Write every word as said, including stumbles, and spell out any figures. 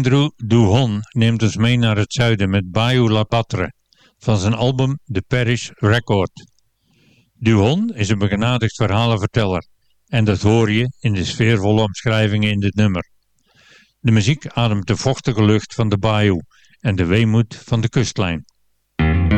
Andrew Duhon neemt ons mee naar het zuiden met Bayou La Patre van zijn album The Parish Record. Duhon is een begenadigd verhalenverteller en dat hoor je in de sfeervolle omschrijvingen in dit nummer. De muziek ademt de vochtige lucht van de bayou en de weemoed van de kustlijn.